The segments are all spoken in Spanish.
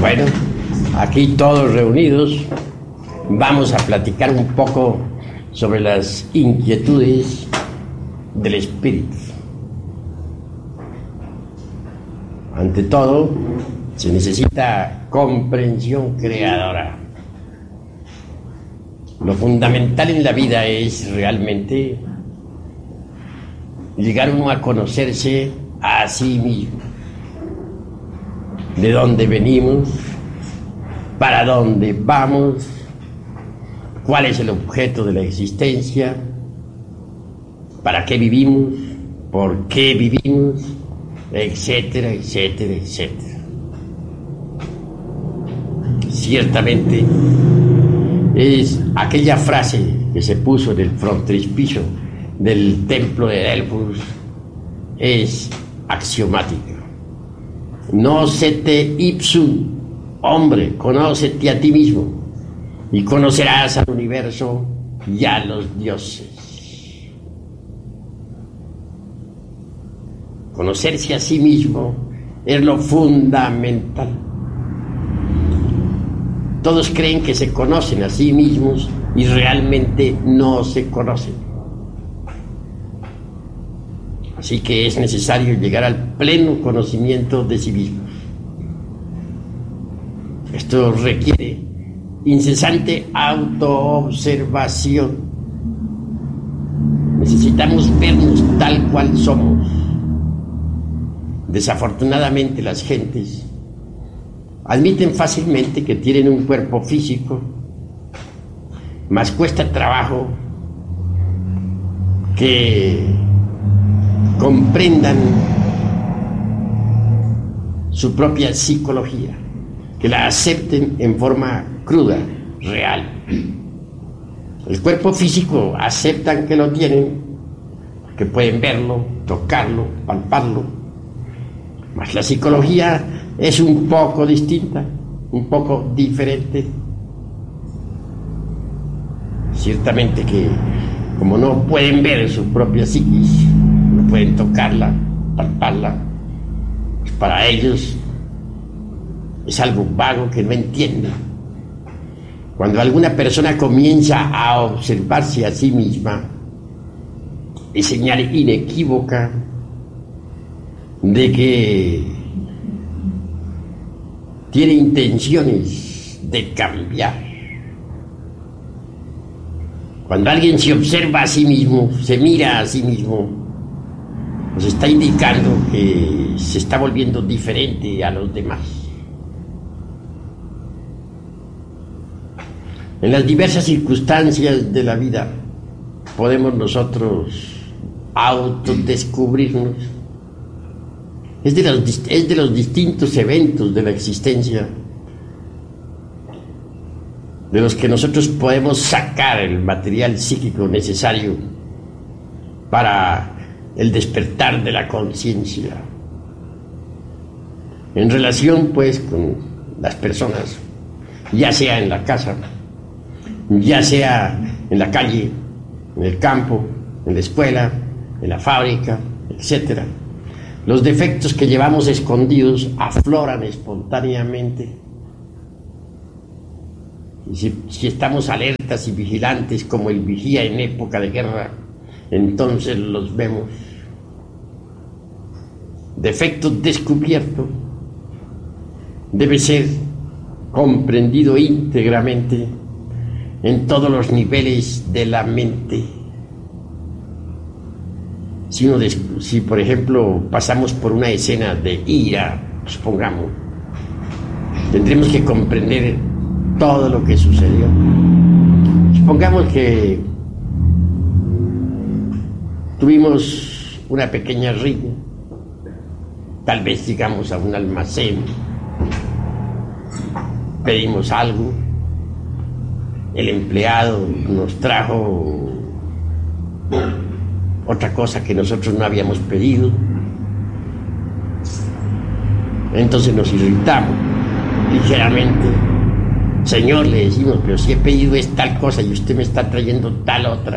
Bueno, aquí todos reunidos vamos a platicar un poco sobre las inquietudes del espíritu. Ante todo, se necesita comprensión creadora. Lo fundamental en la vida es realmente llegar uno a conocerse a sí mismo. De dónde venimos, para dónde vamos, cuál es el objeto de la existencia, para qué vivimos, por qué vivimos, etcétera, etcétera, etcétera. Ciertamente es aquella frase que se puso en el frontispicio del templo de Delfos, es axiomática. Nócete ipsum, hombre, conócete a ti mismo y conocerás al universo y a los dioses. Conocerse a sí mismo es lo fundamental. Todos creen que se conocen a sí mismos y realmente no se conocen. Así que es necesario llegar al pleno conocimiento de sí mismos. Esto requiere incesante autoobservación. Necesitamos vernos tal cual somos. Desafortunadamente las gentes admiten fácilmente que tienen un cuerpo físico, mas cuesta trabajo que comprendan su propia psicología, que la acepten en forma cruda, real. El cuerpo físico aceptan que lo tienen, que pueden verlo, tocarlo, palparlo, mas la psicología es un poco distinta, un poco diferente. Ciertamente que como no pueden ver su propia psiquis, no pueden tocarla, palparla, pues para ellos es algo vago que no entienden. Cuando alguna persona comienza a observarse a sí misma, es señal inequívoca de que tiene intenciones de cambiar. Cuando alguien se observa a sí mismo, se mira a sí mismo, nos está indicando que se está volviendo diferente a los demás. En las diversas circunstancias de la vida podemos nosotros autodescubrirnos. Es de los distintos eventos de la existencia de los que nosotros podemos sacar el material psíquico necesario para el despertar de la conciencia. En relación, pues, con las personas, ya sea en la casa, ya sea en la calle, en el campo, en la escuela, en la fábrica, etcétera. Los defectos que llevamos escondidos afloran espontáneamente. Y si estamos alertas y vigilantes como el vigía en época de guerra, entonces los vemos. Defecto descubierto debe ser comprendido íntegramente en todos los niveles de la mente. Si por ejemplo pasamos por una escena de ira, supongamos, tendremos que comprender todo lo que sucedió. Supongamos que tuvimos una pequeña riña, tal vez llegamos a un almacén, pedimos algo, el empleado nos trajo otra cosa que nosotros no habíamos pedido, entonces nos irritamos ligeramente. Señor, le decimos, pero si he pedido es tal cosa y usted me está trayendo tal otra.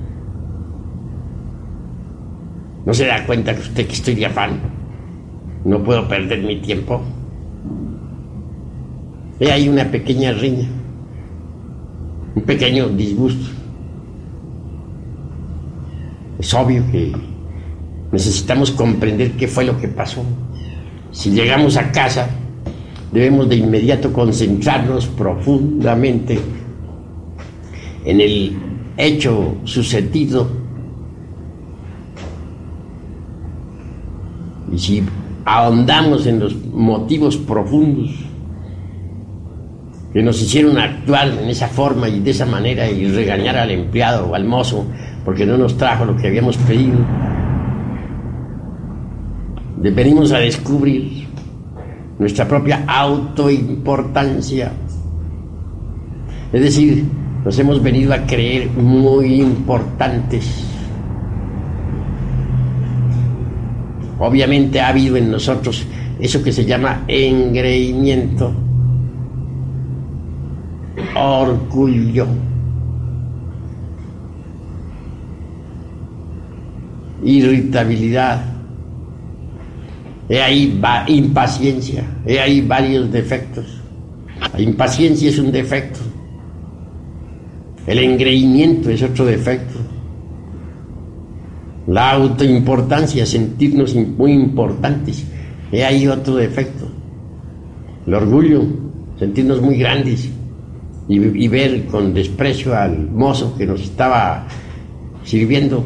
¿No se da cuenta que usted que estoy de afán? No puedo perder mi tiempo. Hay una pequeña riña, un pequeño disgusto. Es obvio que necesitamos comprender qué fue lo que pasó. Si llegamos a casa, debemos de inmediato concentrarnos profundamente en el hecho sucedido. Y si ahondamos en los motivos profundos que nos hicieron actuar en esa forma y de esa manera y regañar al empleado o al mozo porque no nos trajo lo que habíamos pedido, venimos a descubrir nuestra propia autoimportancia. Es decir, nos hemos venido a creer muy importantes. Obviamente ha habido en nosotros eso que se llama engreimiento, orgullo, irritabilidad, ahí va impaciencia, ahí varios defectos. La impaciencia es un defecto, el engreimiento es otro defecto, la autoimportancia, sentirnos muy importantes, ahí otro defecto, el orgullo, sentirnos muy grandes y ver con desprecio al mozo que nos estaba sirviendo.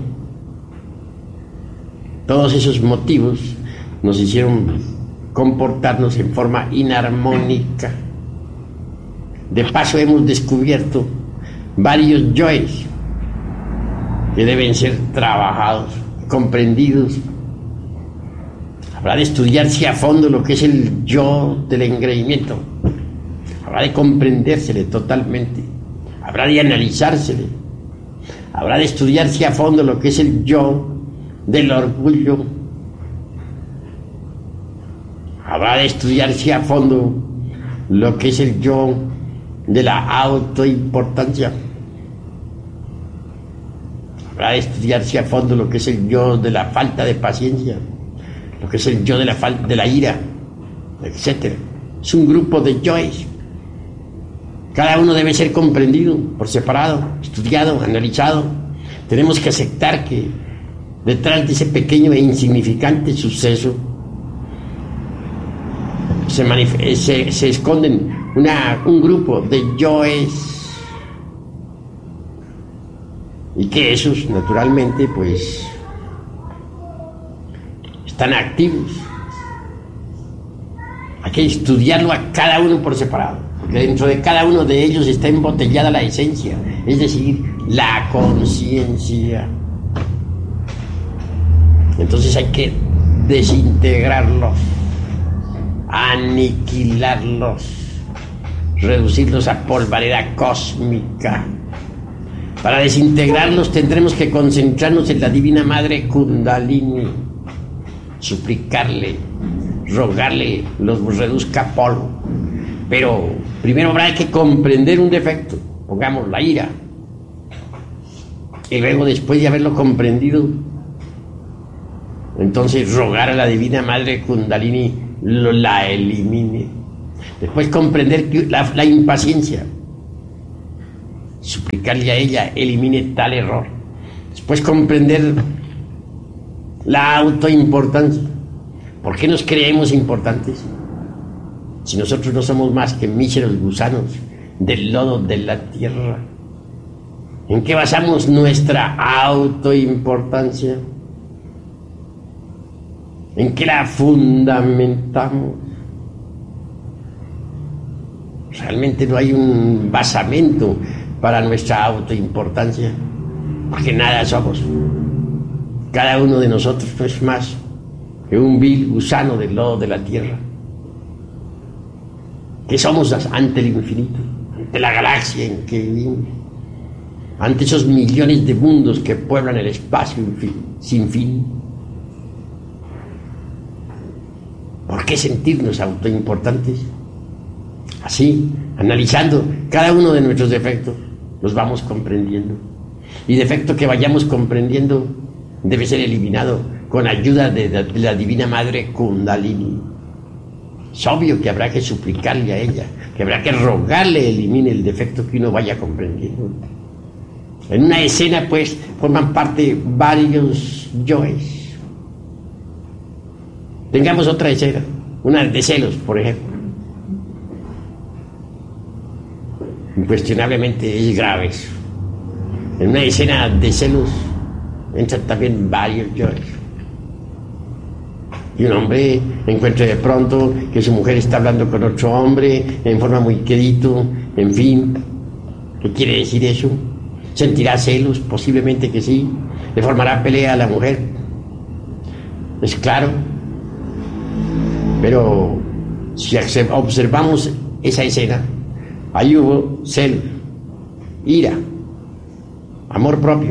Todos esos motivos nos hicieron comportarnos en forma inarmónica. De paso hemos descubierto varios yoes que deben ser trabajados, comprendidos. Habrá de estudiarse a fondo lo que es el yo del engreimiento. Habrá de comprendérsele totalmente. Habrá de analizársele. Habrá de estudiarse a fondo lo que es el yo del orgullo. Habrá de estudiarse a fondo lo que es el yo de la autoimportancia. Habrá de estudiarse a fondo lo que es el yo de la falta de paciencia, lo que es el yo de la ira, etc. Es un grupo de yoes. Cada uno debe ser comprendido por separado, estudiado, analizado. Tenemos que aceptar que detrás de ese pequeño e insignificante suceso se esconden un grupo de yoes, y que esos naturalmente pues están activos. Hay que estudiarlo a cada uno por separado, porque dentro de cada uno de ellos está embotellada la esencia, es decir, la conciencia. Entonces hay que desintegrarlos, aniquilarlos, reducirlos a polvareda cósmica. Para desintegrarlos tendremos que concentrarnos en la Divina Madre Kundalini, suplicarle, rogarle los reduzca a polvo. Pero primero habrá que comprender un defecto, pongamos la ira, y luego, después de haberlo comprendido, entonces rogar a la Divina Madre Kundalini la elimine. Después comprender la impaciencia, suplicarle a ella elimine tal error. Después comprender la autoimportancia. ¿Por qué nos creemos importantes si nosotros no somos más que míseros gusanos del lodo de la tierra? ¿En qué basamos nuestra autoimportancia? ¿En qué la fundamentamos? Realmente no hay un basamento para nuestra autoimportancia, porque nada somos. Cada uno de nosotros no es más que un vil gusano del lodo de la tierra. ¿Qué somos ante el infinito? Ante la galaxia en que vivimos, ante esos millones de mundos que pueblan el espacio sin fin. ¿Por qué sentirnos autoimportantes? Así, analizando cada uno de nuestros defectos, los vamos comprendiendo. Y defecto que vayamos comprendiendo debe ser eliminado con ayuda de la Divina Madre Kundalini. Es obvio que habrá que suplicarle a ella, que habrá que rogarle elimine el defecto que uno vaya comprendiendo. En una escena, pues, forman parte varios yoes. Tengamos otra escena, una de celos, por ejemplo. Incuestionablemente es grave eso. En una escena de celos entran también varios yoes. Y un hombre encuentra de pronto que su mujer está hablando con otro hombre en forma muy quedito, en fin. ¿Qué quiere decir eso? ¿Sentirá celos? Posiblemente que sí. ¿Le formará pelea a la mujer? Es claro. Pero si observamos esa escena, ahí hubo celos, ira, amor propio.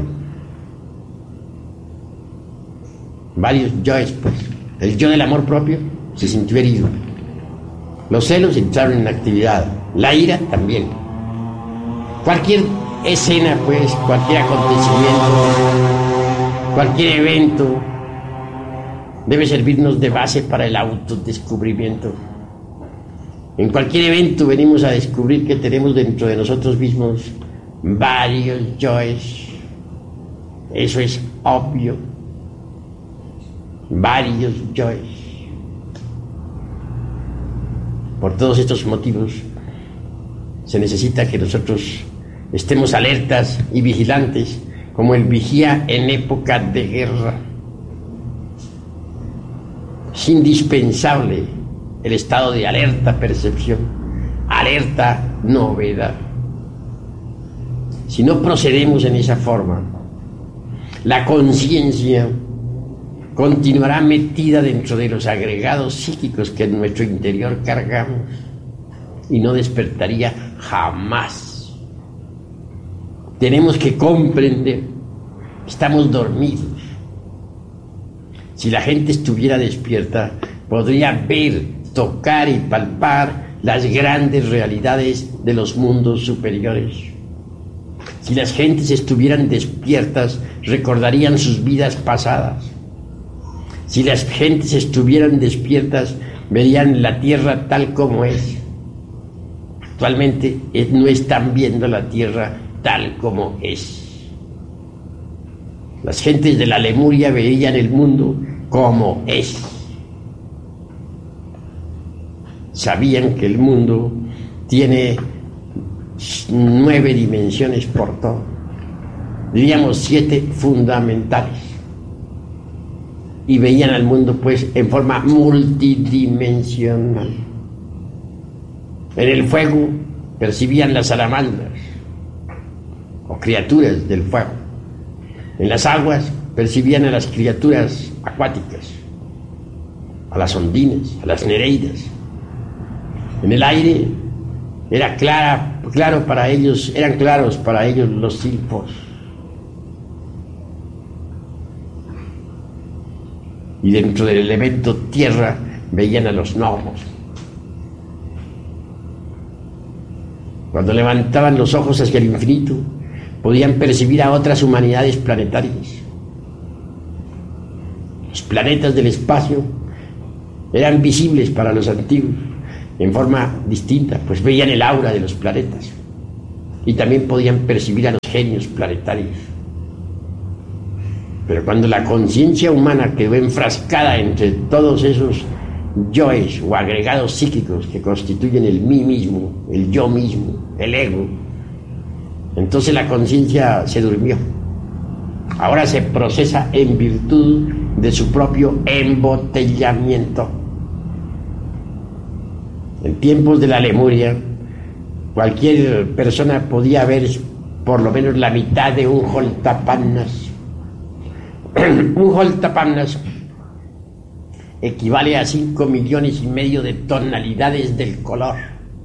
Varios yoes, pues. El yo del amor propio se sintió herido. Los celos entraron en actividad. La ira también. Cualquier escena, pues, cualquier acontecimiento, cualquier evento debe servirnos de base para el autodescubrimiento. En cualquier evento venimos a descubrir que tenemos dentro de nosotros mismos varios yoes. Eso es obvio. Varios yoes. Por todos estos motivos se necesita que nosotros estemos alertas y vigilantes como el vigía en época de guerra. Es indispensable el estado de alerta percepción, alerta novedad. Si no procedemos en esa forma, la conciencia continuará metida dentro de los agregados psíquicos que en nuestro interior cargamos y no despertaría jamás. Tenemos que comprender que estamos dormidos. Si la gente estuviera despierta, podría ver, tocar y palpar las grandes realidades de los mundos superiores. Si las gentes estuvieran despiertas, recordarían sus vidas pasadas. Si las gentes estuvieran despiertas, verían la tierra tal como es. Actualmente no están viendo la tierra tal como es. Las gentes de la Lemuria veían el mundo como es. Sabían que el mundo tiene 9 dimensiones por todo. Diríamos 7 fundamentales. Y veían al mundo pues en forma multidimensional. En el fuego percibían las salamandras o criaturas del fuego. En las aguas percibían a las criaturas acuáticas, a las ondinas, a las nereidas. En el aire eran claros para ellos los silfos. Y dentro del elemento tierra veían a los gnomos. Cuando levantaban los ojos hacia el infinito, podían percibir a otras humanidades planetarias. Los planetas del espacio eran visibles para los antiguos en forma distinta, pues veían el aura de los planetas y también podían percibir a los genios planetarios. Pero cuando la conciencia humana quedó enfrascada entre todos esos yoes o agregados psíquicos que constituyen el mí mismo, el yo mismo, el ego, entonces la conciencia se durmió. Ahora se procesa en virtud de su propio embotellamiento. En tiempos de la Lemuria, cualquier persona podía ver por lo menos la mitad de un holtapannas. Un holtapannas equivale a 5 millones y medio de tonalidades del color.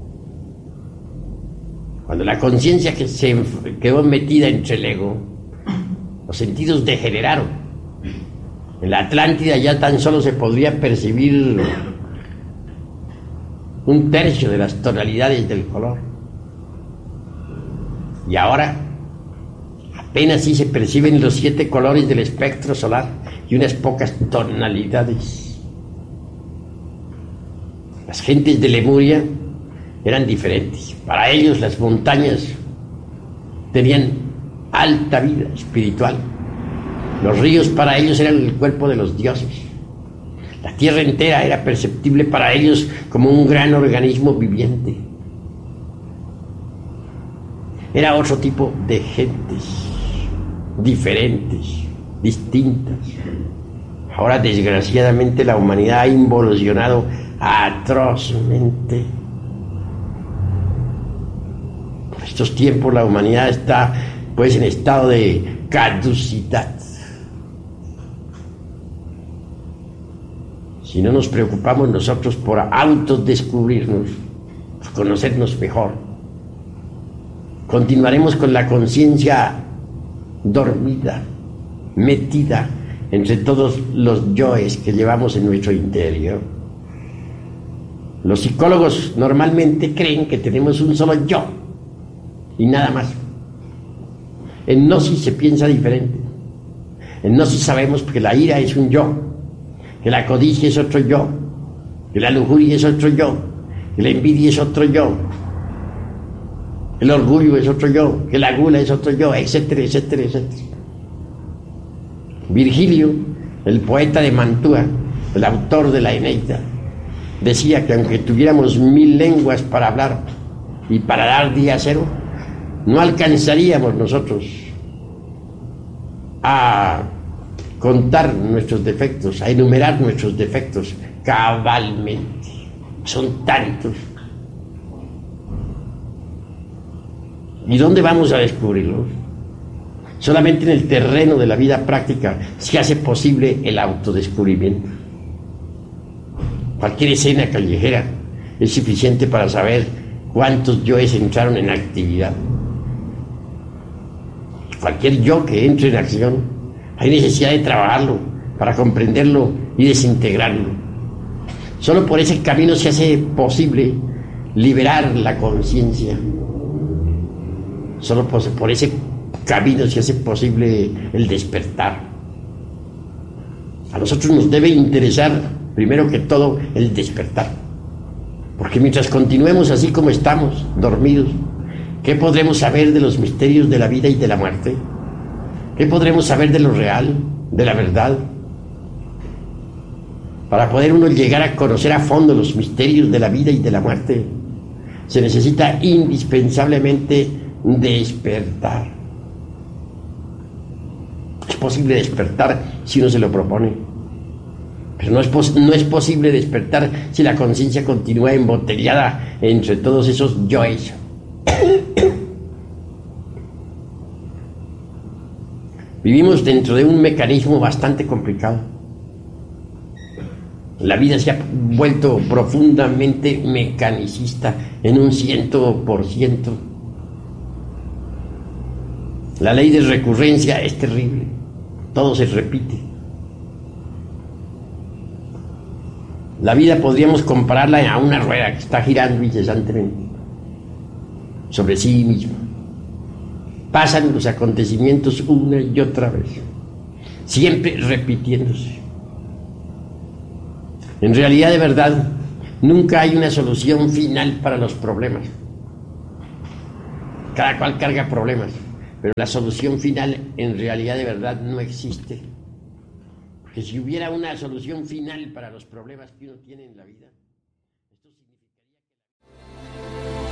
Cuando la conciencia que se quedó metida entre el ego, los sentidos degeneraron. En la Atlántida ya tan solo se podría percibir 1/3 de las tonalidades del color. Y ahora apenas sí se perciben los 7 colores del espectro solar y unas pocas tonalidades. Las gentes de Lemuria eran diferentes. Para ellos las montañas tenían alta vida espiritual. Los ríos para ellos eran el cuerpo de los dioses. La tierra entera era perceptible para ellos como un gran organismo viviente. Era otro tipo de gentes, diferentes, distintas. Ahora, desgraciadamente, la humanidad ha involucionado atrozmente. Por estos tiempos la humanidad está, pues, en estado de caducidad. Si no nos preocupamos nosotros por autodescubrirnos, por conocernos mejor, continuaremos con la conciencia dormida, metida entre todos los yoes que llevamos en nuestro interior. Los psicólogos normalmente creen que tenemos un solo yo y nada más. En Gnosis se piensa diferente. En Gnosis sabemos que la ira es un yo, que la codicia es otro yo, que la lujuria es otro yo, que la envidia es otro yo, el orgullo es otro yo, que la gula es otro yo, etcétera, etcétera, etcétera. Virgilio, el poeta de Mantua, el autor de la Eneida, decía que aunque tuviéramos 1000 lenguas para hablar y para dar día cero, no alcanzaríamos nosotros a contar nuestros defectos, a enumerar nuestros defectos cabalmente. Son tantos. ¿Y dónde vamos a descubrirlos? Solamente en el terreno de la vida práctica se hace posible el autodescubrimiento. Cualquier escena callejera es suficiente para saber cuántos yoes entraron en actividad. Cualquier yo que entre en acción, hay necesidad de trabajarlo para comprenderlo y desintegrarlo. Solo por ese camino se hace posible liberar la conciencia. Solo por ese camino se hace posible el despertar. A nosotros nos debe interesar, primero que todo, el despertar. Porque mientras continuemos así como estamos, dormidos, ¿qué podremos saber de los misterios de la vida y de la muerte? ¿Qué podremos saber de lo real, de la verdad? Para poder uno llegar a conocer a fondo los misterios de la vida y de la muerte, se necesita indispensablemente despertar. Es posible despertar si uno se lo propone, pero no es posible despertar si la conciencia continúa embotellada entre todos esos yoes. Vivimos dentro de un mecanismo bastante complicado. La vida se ha vuelto profundamente mecanicista en un 100%. La ley de recurrencia es terrible. Todo se repite. La vida podríamos compararla a una rueda que está girando incesantemente sobre sí misma. Pasan los acontecimientos una y otra vez, siempre repitiéndose. En realidad, de verdad, nunca hay una solución final para los problemas. Cada cual carga problemas, pero la solución final en realidad de verdad no existe. Porque si hubiera una solución final para los problemas que uno tiene en la vida, esto significaría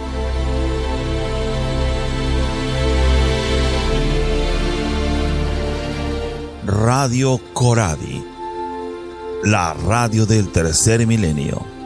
Radio Coradi, la radio del tercer milenio.